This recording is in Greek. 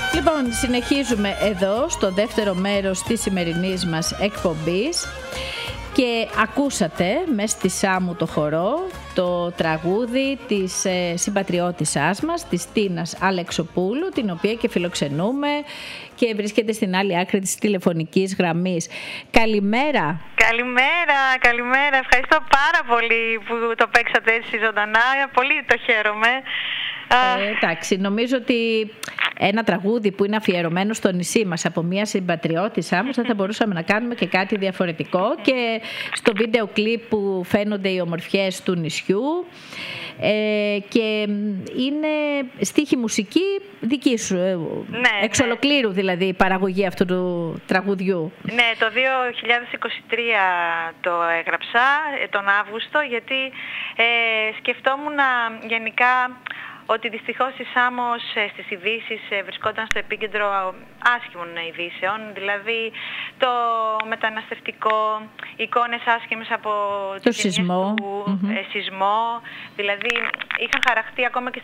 Λοιπόν, συνεχίζουμε εδώ στο δεύτερο μέρος της σημερινής μας εκπομπής και ακούσατε μες στη Σάμου το χορό το τραγούδι της συμπατριώτισσάς μας, της Τίνας Αλεξοπούλου, την οποία και φιλοξενούμε και βρίσκεται στην άλλη άκρη της τηλεφωνικής γραμμής. Καλημέρα! Καλημέρα. Ευχαριστώ πάρα πολύ που το παίξατε έτσι ζωντανά. Πολύ το χαίρομαι. Εντάξει, νομίζω ότι ένα τραγούδι που είναι αφιερωμένο στο νησί μας από μια συμπατριώτησά μας, δεν θα μπορούσαμε να κάνουμε και κάτι διαφορετικό. Και στο βίντεο κλιπ που φαίνονται οι ομορφιές του νησιού και είναι στίχη μουσική δική σου, εξ ολοκλήρου δηλαδή η παραγωγή αυτού του τραγουδιού. Ναι, το 2023 το έγραψα, τον Αύγουστο, γιατί σκεφτόμουν γενικά ότι δυστυχώς η Σάμος στις ειδήσεις βρισκόταν στο επίκεντρο άσχημων ειδήσεων, δηλαδή το μεταναστευτικό, εικόνες άσχημες από το σεισμό, σεισμό, δηλαδή είχαν χαραχτεί ακόμα και